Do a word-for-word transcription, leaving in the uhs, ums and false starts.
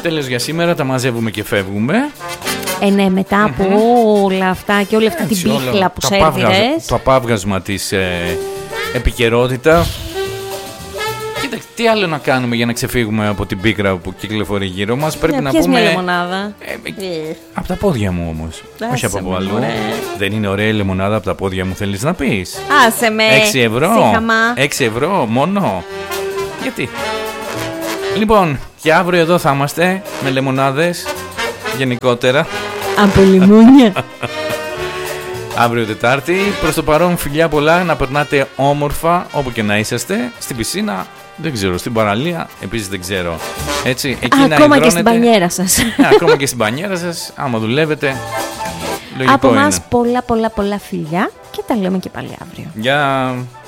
Τέλος για σήμερα, τα μαζεύουμε και φεύγουμε. Ε, ναι, μετά από mm-hmm. όλα αυτά και όλη αυτή την πίχλα που σέρβιρες. Το απάβγασμα της ε, επικαιρότητα. Κοίτα, τι άλλο να κάνουμε για να ξεφύγουμε από την πίκρα που κυκλοφορεί γύρω μας. Πρέπει yeah, να πούμε. Μια λεμονάδα. Ε, ε, από τα πόδια μου όμως. Άσε όχι από από αλλού. Δεν είναι ωραία η λεμονάδα από τα πόδια μου, θέλεις να πεις? Άσε με. έξι ευρώ. έξι ευρώ μόνο. Γιατί? Λοιπόν, και αύριο εδώ θα είμαστε με λεμονάδες γενικότερα. Από λιμόνια. Αύριο Τετάρτη. Προς το παρόν, φιλιά πολλά, να περνάτε όμορφα όπου και να είσαστε. Στην πισίνα, δεν ξέρω, στην παραλία, επίσης δεν ξέρω. Έτσι, εκεί να ακόμα και στην μπανιέρα σας. Ναι, ακόμα και στην μπανιέρα σας, άμα δουλεύετε. Από εμάς πολλά πολλά πολλά φιλιά και τα λέμε και πάλι αύριο. Γεια.